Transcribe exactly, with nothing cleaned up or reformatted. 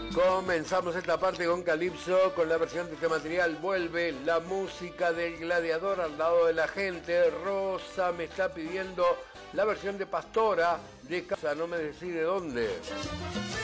Comenzamos esta parte con Calypso, con la versión de este material. Vuelve la música del gladiador al lado de la gente. Rosa me está pidiendo la versión de Pastora de Casa, no me decís de dónde.